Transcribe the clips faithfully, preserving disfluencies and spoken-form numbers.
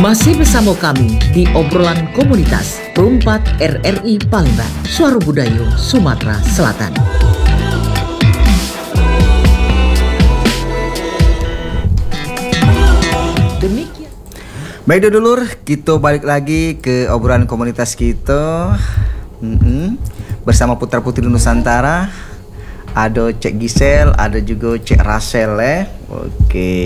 Masih bersama kami di obrolan komunitas Perumpat R R I Palembang, Suara Budayu, Sumatera Selatan. Demikian. Baik dulur, kita balik lagi ke obrolan komunitas kita mm-hmm. bersama Putra Putri Nusantara. Ada Cek Gisel, ada juga Cek Rachel eh. Oke.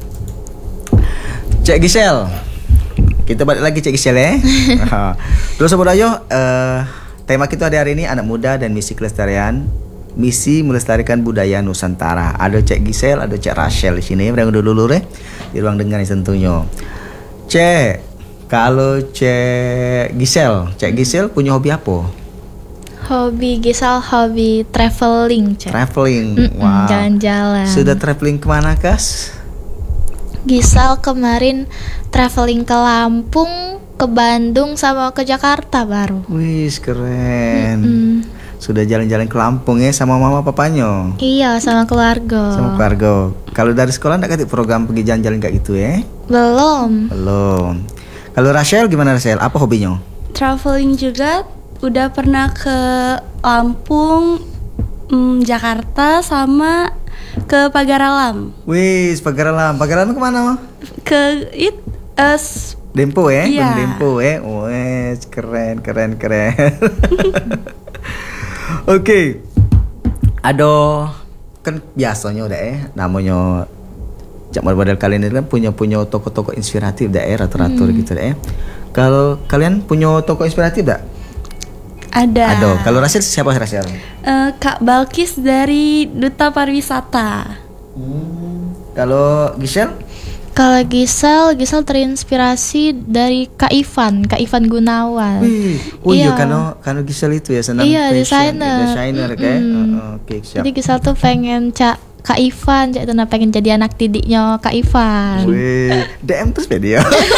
Cek Gisel. Kita balik lagi Cek Gisel eh. Terus Sobat Ayo, uh, tema kita hari hari ini anak muda dan misi kelestarian. Misi melestarikan budaya Nusantara. Ada Cek Gisel, ada Cek Rachel di sini. Berang dulu eh. Di ruang dengar tentunya. Cek, kalau Cek Gisel, Cek Gisel punya hobi apa? Hobi Gisel, hobi traveling, Cek. Traveling, Mm-mm, wow. Jalan-jalan. Sudah traveling kemana, Kas? Gisel kemarin traveling ke Lampung, ke Bandung, sama ke Jakarta baru. Wih, keren. Mm-mm. Sudah jalan-jalan ke Lampung ya sama mama papanya? Iya, sama keluarga. Sama keluarga. Kalau dari sekolah enggak kasih program pergi jalan-jalan kayak gitu ya? Belum. Belum. Kalau Rachel gimana Rachel? Apa hobinya? Traveling juga. Udah pernah ke Lampung, mm, Jakarta, sama ke Pagaralam. Wih, Pagaralam. Pagaralam kemana? Ke it, uh, s- Dempo ya? Iya. Gunung Dempo ya? Wih, keren, keren, keren. Oke. Okay. Ada kan biasanya udah eh namanya Cak model kalian ini kan punya punya toko-toko inspiratif daerah teratur Hmm. gitu deh. Kalau kalian punya toko inspiratif enggak? Ada. Ada. Kalau Rachel siapa Rachel? Uh, Kak Balkis dari Duta Pariwisata. Hmm. Kalau Gisel? Kalau Gisel, Gisel terinspirasi dari Kak Ivan, Kak Ivan Gunawan. Wih, oh iya Iya. karena karena Gisel itu ya senang Iya, fashion, desainer. desainer kayak. Mm-mm. Uh, uh, Oke, siap. Jadi Gisel tuh pengen Cak Kak Ivan, Cak itu nah pengen jadi anak didiknya Kak Ivan. Wih, D M terus dia.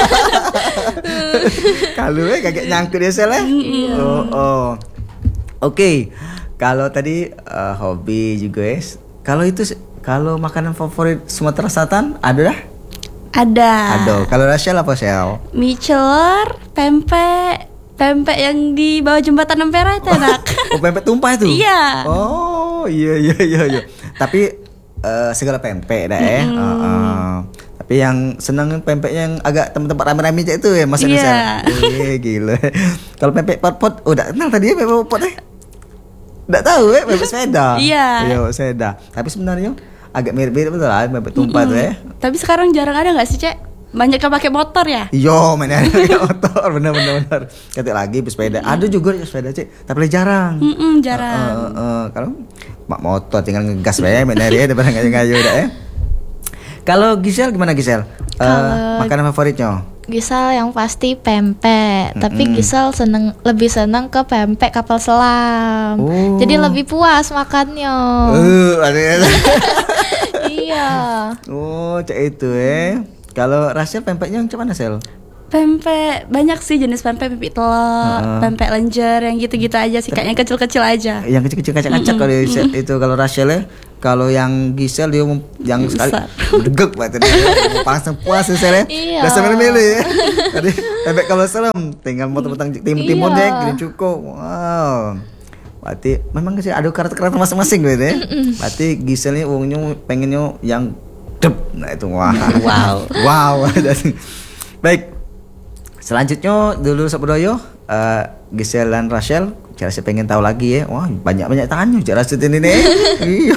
Kalau eh kaget nyangkut dia salah. Oh, oh. Oke. Kalau tadi uh, hobi juga ya. Kalau itu kalau makanan favorit Sumatera Selatan ada dah? Ada. Ada. Kalau Rachel apa Shell? Mie celor, pempek, pempek yang di bawah jembatan Ampera itu enak. Oh, pempek tumpah itu? Iya. Oh, iya iya iya iya. Tapi uh, segala pempek dah eh. Mm. Uh, uh. Tapi yang senang pempek yang agak tempat-tempat rame-rame itu ya Mas Iya. Rachel. Eh, gila. Kalau pempek pot-pot udah kenal tadi ya pempek pot eh? Enggak tahu eh pempek sepeda. Iya. Iya, sepeda. Tapi sebenarnya agak mirip-mirip betul lah pempek tumpah tuh ya. Tapi sekarang jarang ada nggak sih, Cek? Banyak yang pakai motor ya? Iyo, mainnya motor, bener-bener bener. Ketik lagi bersepeda. Ada juga sepeda cek, tapi jarang. Mm-mm, jarang. Uh, uh, uh, kalau mak motor tinggal ngegas bae mainnya dia daripada ngayu-ngayu dah ya. Kalau Gisel gimana Gisel? Uh, Kalau- makanan favoritnya? Gisel yang pasti pempek, tapi Mm-mm. Gisel seneng lebih seneng ke pempek kapal selam. Oh. Jadi lebih puas makannya. Uh, ada. Iya. Oh, cek itu eh. Kalau Rachel pempeknya macam mana Sel? Pempek banyak sih jenis pempek, pempek telur, Uh-uh. pempek lenjer yang gitu-gitu aja sih, kayak yang kecil-kecil aja. Yang kecil-kecil kacak-kacak kalau di- itu kalau Rachel ya. Kalau yang Gisel dia mem- yang sekali Besar. degek banget dia. Langsung puas ya Sel ya. Iya. Udah sambil milih. Tadi pempek kalau serem tinggal potong-potong timun-timun Iya. deh, giling cukup. Wow. Berarti memang sih ada karakter-karakter masing-masing gitu ya. Berarti Gisel ini uangnya pengennya yang dep. Nah itu wah. Wow. Wow. Baik. Selanjutnya dulu Sabudoyo, uh, Gisel dan Rachel, cara saya pengen tahu lagi ya. Wah, banyak-banyak tanya cara ini nih. Iya.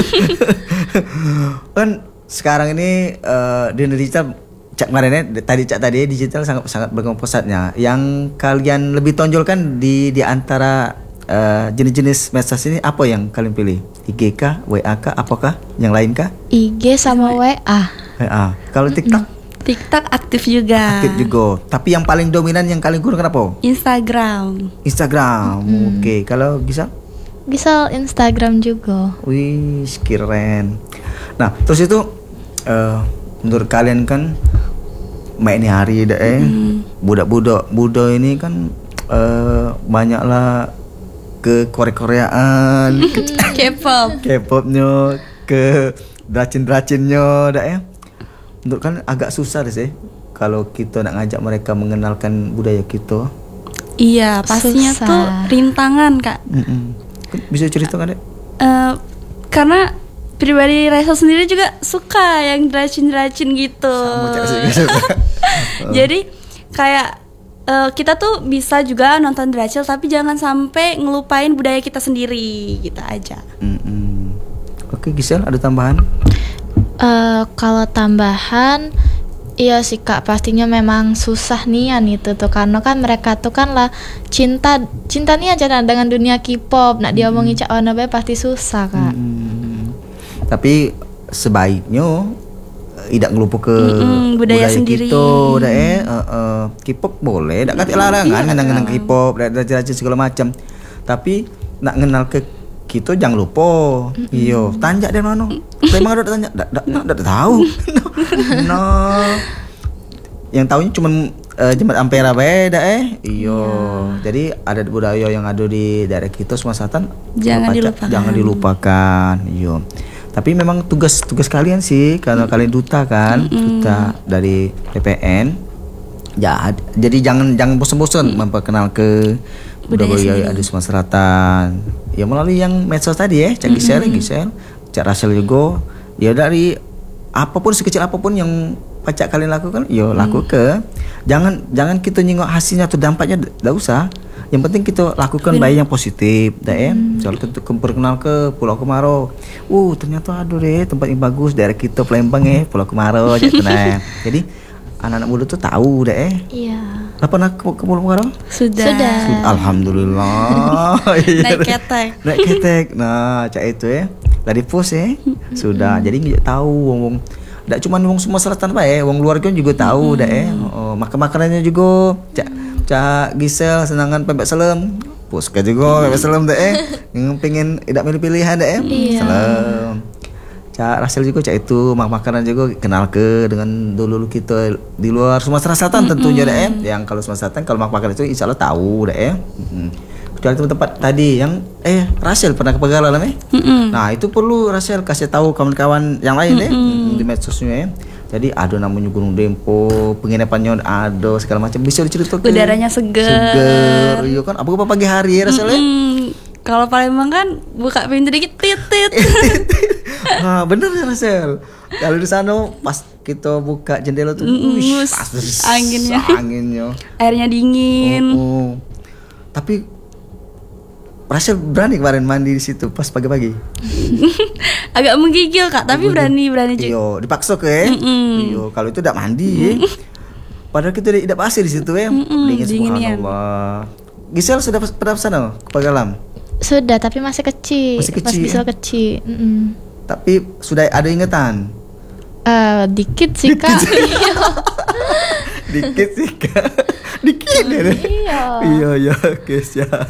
Kan sekarang ini uh, di digital cak kemarin ya, tadi cak tadi digital sangat sangat berkembang pesatnya. Yang kalian lebih tonjolkan di di antara uh, jenis-jenis medsos ini apa yang kalian pilih? I G kah, W A kah, apakah yang lain kah? I G sama W A. Eh, ah. Kalau TikTok TikTok aktif juga. aktif juga. Tapi yang paling dominan yang kalian gunakan apa? Instagram. Instagram. Oke, kalau bisa? Gisel Instagram juga. Wih, keren. Nah, terus itu eh, menurut kalian kan main hari dah eh budak-budak muda ini kan eh, banyaklah ke Korea-Koreaan, ke K-pop. K-popnya, ke dracin-dracinnya dah ya. Menurut kan agak susah deh sih kalau kita nak ngajak mereka mengenalkan budaya kita? Iya, pastinya Susah. tuh rintangan Kak. Mm-mm. Bisa ceritakan deh? Eh, karena pribadi Rachel sendiri juga suka yang diracin-diracin gitu. Sama Cak Sik suka. Jadi kayak eh, kita tuh bisa juga nonton Rachel tapi jangan sampai ngelupain budaya kita sendiri, gitu aja. Mm-mm. Oke, Gisel ada tambahan? Eh, kalau tambahan, iya sih Kak, pastinya memang susah nian itu tuh, karena kan mereka tuh kan lah cinta cinta nih aja dengan dunia K-pop. Nak diomongin cak warna bae pasti susah Kak. Hmm. Tapi sebaiknya eh, tidak ngelupa ke Mm-mm, budaya sendiri. kita, dah eh uh, uh, K-pop boleh, tak kata larangan ngenang-ngenang K-pop, rajin-rajin segala macam. Tapi nak kenal ke kita jangan lupa. Iyo, tanya dari mana? Memang ada tanya, tak tak tak tahu. No. Yang tahunya cuma uh, Jembatan Ampera bae dah eh. Iyo. Jadi ada budaya yang ada di daerah kita Sumatera Selatan Jangan lupa- dilupakan. Jangan dilupakan. Iyo. Tapi memang tugas tugas kalian sih karena kalian duta kan, duta dari P P N. Ya, jadi jangan jangan bosan-bosan memperkenal ke Budaya budaya ada Sumatera Selatan. Ya melalui yang medsos tadi ya, Cak Gisel, Gisel, Cak Rachel juga. Ya dari apapun sekecil apapun yang pacak kalian lakukan, yo laku ke. Jangan jangan kita nyingok hasilnya atau dampaknya, tidak usah. Yang penting kita lakukan baik yang positif, dah ya. Soal kita perkenal ke Pulau Kemarau. Uh, ternyata ada deh tempat yang bagus daerah kita Palembang ya, Pulau Kemarau aja tenang. Jadi anak-anak muda tuh tahu dah eh. Iya. Lah pernah ke, ke Pulau Kemarau? Sudah. Sudah. Alhamdulillah. Iya. Naik ketek. Naik ketek. Nah, cak itu ya. Lah di pos ya. Sudah. Jadi nggak tahu wong-wong. Tak cuma wong Sumatera Selatan apa ya, wong luar kan juga tahu dah eh. Oh, makan makanannya juga. Cak Cak Gisel senangan pempek selem. Pos ke juga pempek selem dah eh. Yang pengen tidak milih pilihan dah eh. Iya. Selem. Cak Rachel juga cak itu mak makanan juga kenal ke dengan dulu kita di luar Sumatera Selatan tentunya dah eh. Yang kalau Sumatera Selatan kalau mak makanan itu insya Allah tahu dah eh. Mm-hmm. Kecuali tempat tadi yang eh Rachel pernah ke Pegala lah eh. Mm-mm. Nah itu perlu Rachel kasih tahu kawan-kawan yang lain eh di medsosnya eh. Jadi ada namanya Gunung Dempo, penginapannya ada segala macam bisa diceritakan. Udaranya seger. Seger, iya kan. Apa-apa pagi hari ya Rachel eh. Mm-mm. Kalau Palembang kan buka pintu dikit titit. Nah, bener ya Rachel. Kalau di sana pas kita buka jendela tuh, Mm, wish, mus, pas anginnya. anginnya. Airnya dingin. Oh, oh. Tapi Rachel berani kemarin mandi di situ pas pagi-pagi. Agak menggigil Kak, tapi berani-berani juga. Iyo, dipaksa ke. Eh? Iyo, kalau itu tidak mandi ya. Padahal kita tidak pasir di situ ya. Dingin dinginian. subhanallah. Gisel sudah pernah kesana ke Pagalam? Sudah, tapi masih kecil. Masih kecil, bisa ya? kecil. Mm-mm. Tapi sudah ada ingatan. Eh, dikit sih Kak. Iya. Dikit sih Kak. Dikit ya. Iya. Iya ya, oke siap.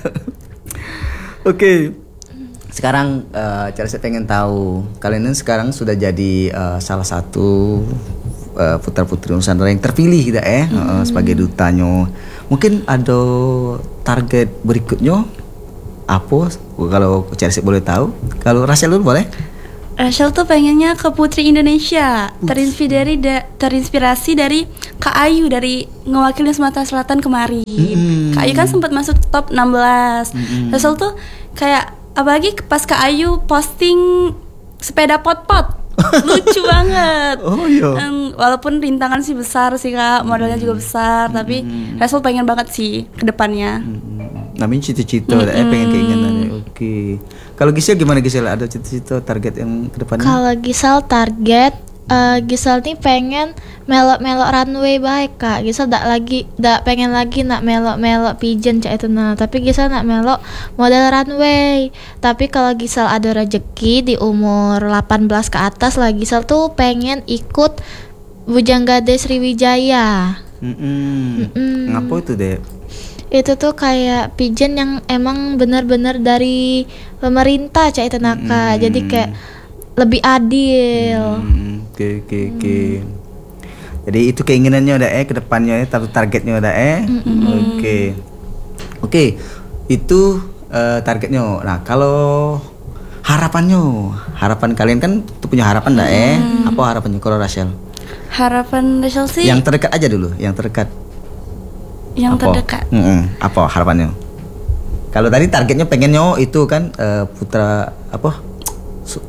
Oke. Sekarang uh, cara saya pengen tahu kalian ini sekarang sudah jadi uh, salah satu uh, putra-putri Nusantara yang terpilih tidak eh uh, sebagai dutanya. Mungkin ada target berikutnya apa? Kalau cara saya boleh tahu. Kalau Rachel dulu boleh? Rachel tuh pengennya ke Putri Indonesia, terinspirasi dari da- terinspirasi dari Kak Ayu dari ngewakilin Sumatera Selatan kemarin. Mm-mm. Kak Ayu kan sempat masuk top enam belas. Mm-mm. Rachel tuh kayak apalagi pas Kak Ayu posting sepeda pot-pot. Lucu banget. Oh iya. Em, walaupun rintangan sih besar sih Kak, modalnya juga besar, tapi Rachel pengen banget sih ke depannya. Mm-mm. Namanya cita-cita, eh pengen keinginan. Oke. Kalau Gisel gimana Gisel? Ada cita-cita target yang kedepannya? Kalau Gisel target, eh, Gisel nih pengen melok-melok runway baik Kak. Gisel tak lagi, tak pengen lagi nak melok-melok pigeon cak itu nah. Tapi Gisel nak melok model runway. Tapi kalau Gisel ada rezeki di umur delapan belas ke atas lah, Gisel tuh pengen ikut Bujanggade Sriwijaya. Mm-mm. Mm-mm. Ngapa itu deh? Itu tuh kayak pigeon yang emang benar-benar dari pemerintah cak itu nah Kak. Jadi kayak lebih adil. Hmm, Oke oke oke. Jadi itu keinginannya udah eh kedepannya ya, tar- targetnya udah eh. Oke oke itu eh, targetnya. Nah kalau harapannya, harapan kalian kan tuh punya harapan dah eh. Apa harapannya kalau Rachel? Harapan Rachel sih Yang terdekat aja dulu, yang terdekat. yang Apa? terdekat. Mm-mm. Apa harapannya? Kalau tadi targetnya pengennya itu kan eh, putra apa? Su-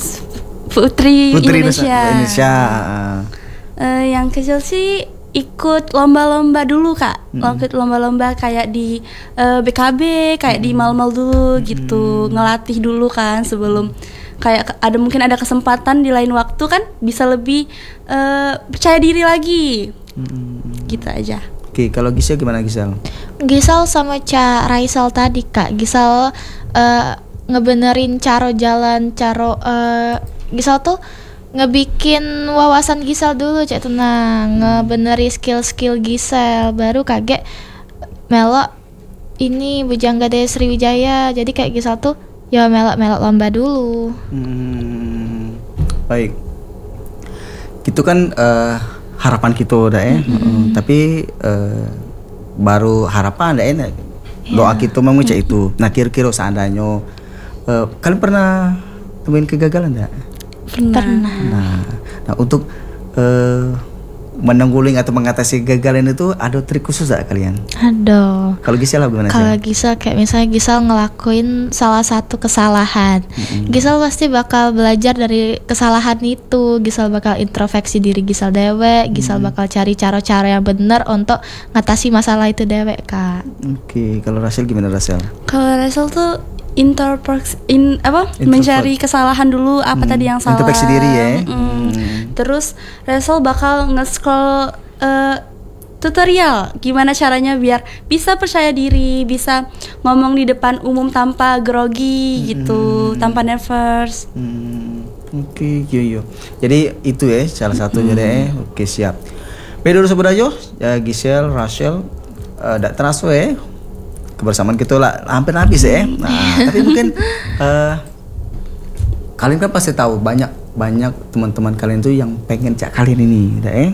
Putri, Putri Indonesia. Nusa- Indonesia. ah. Eh, yang kecil sih ikut lomba-lomba dulu kak, ikut lomba-lomba kayak di eh, B K B, kayak di mal-mal dulu gitu, ngelatih dulu kan sebelum kayak ke- ada mungkin ada kesempatan di lain waktu kan bisa lebih eh, percaya diri lagi, gitu aja. Oke, kalau Gisel gimana Gisel? Gisal sama Ca Raisal tadi kak. Gisal eh, ngebenerin caro jalan, caro eh, Gisal tuh ngebikin wawasan Gisal dulu cek tenang, ngebeneri skill-skill Gisel, baru kaget melok ini Bujangga Daya Sriwijaya. Jadi kayak Gisal tuh ya melok-melok lomba dulu. Hmm, baik. Gitu kan eh, harapan kita udah ya. Eh, tapi eh, baru harapan ada ya. Doa kita memang cek itu. Nah kira-kira seandainya eh, kalian pernah temuin kegagalan enggak? Pernah. Nah, nah untuk eh, menangguling atau mengatasi kegagalan itu ada trik khusus gak kalian? Aduh. Kalau Gisel gimana sih? Kalau Gisal kayak misalnya Gisal ngelakuin salah satu kesalahan, Gisal pasti bakal belajar dari kesalahan itu. Gisal bakal introspeksi diri Gisal dewek, Gisal bakal cari cara-cara yang benar untuk ngatasi masalah itu dewek kak. Oke, kalau Rachel gimana Rachel? Kalau Rachel tuh introspeksi in apa Introvert. mencari kesalahan dulu apa Hmm, tadi yang salah. introspeksi diri ya. Mm. Hmm. Terus Rachel bakal nge-scroll eh, tutorial gimana caranya biar bisa percaya diri, bisa ngomong di depan umum tanpa grogi gitu, tanpa nervous. Hmm, Oke, yo yo. Jadi itu ya salah satunya deh. Oke siap. Beda dulu sebenarnya ya Gisel, Rachel, eh, dak terasa ya kebersamaan kita lah hampir habis ya. Nah, tapi mungkin eh, kalian kan pasti tahu banyak banyak teman-teman kalian tuh yang pengen cak kalian ini, dah eh.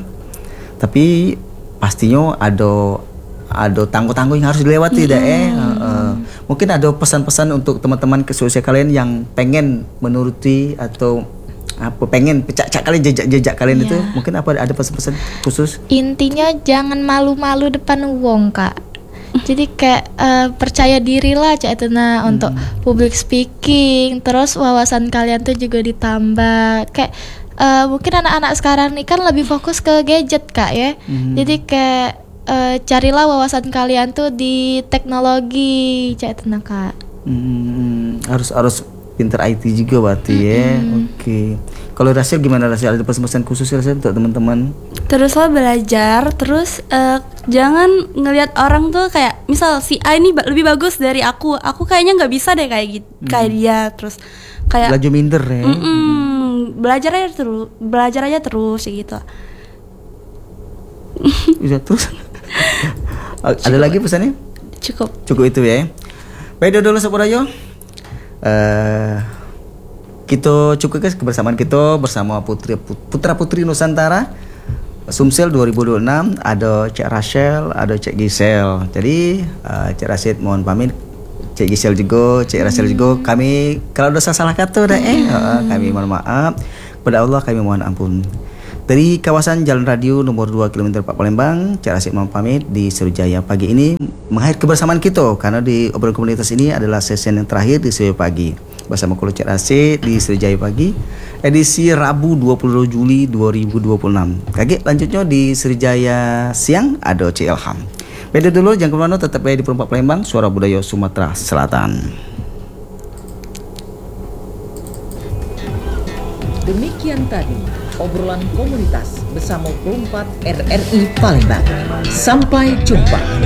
Tapi pastinya ada ada tangguh-tangguh yang harus dilewati, dah eh. Eh, eh. Mungkin ada pesan-pesan untuk teman-teman keseusia kalian yang pengen menuruti atau apa pengen pecah-cak kalian jejak-jejak kalian itu, mungkin apa ada pesan-pesan khusus? Intinya jangan malu-malu depan wong kak. Jadi kayak eh, percaya diri lah cak itu nah untuk public speaking. Terus wawasan kalian tuh juga ditambah. Kayak eh, mungkin anak-anak sekarang nih kan lebih fokus ke gadget kak ya. Jadi kayak eh, carilah wawasan kalian tuh di teknologi cak itu nah kak. Hmm, harus harus pinter I T juga berarti ya. Oke. Kalau Rachel gimana Rachel? Ada pesan-pesan khusus Rachel untuk teman-teman? Teruslah belajar, terus eh, jangan ngelihat orang tuh kayak misal si A ini ba- lebih bagus dari aku, aku kayaknya nggak bisa deh kayak gitu, kayak dia. Terus kayak Laju minder ya. mm-mm, belajar aja terus, belajar aja terus kayak gitu. Bisa terus. Ada lagi pesannya? Cukup. Cukup itu ya. Baik dulu Saudara. Eh kita cukup guys kebersamaan kita bersama putri putra putri Nusantara Sumsel dua ribu dua puluh enam. Ada Cik Rachel, ada Cik Gisel. Jadi uh, Cik Rashid mohon pamit, Cik Gisel juga, Cik Rachel juga. Kami kalau ada salah kata dah eh uh, kami mohon maaf. Kepada Allah kami mohon ampun. Dari kawasan Jalan Radio nomor dua kilometer empat Palembang, Cik Rashid mohon pamit di Sriwijaya pagi ini mengakhiri kebersamaan kita karena di obrolan komunitas ini adalah sesi yang terakhir di Sriwijaya pagi. Bersama Kolo Cik Rashid di Sriwijaya pagi edisi Rabu dua puluh dua Juli dua ribu dua puluh enam. Kaget lanjutnya di Sriwijaya siang ada Cik Ilham. Beda dulu jangan kemana, tetap di Perempat Palembang, Suara Budaya Sumatera Selatan. Demikian tadi obrolan komunitas bersama Perempat R R I Palembang. Sampai jumpa.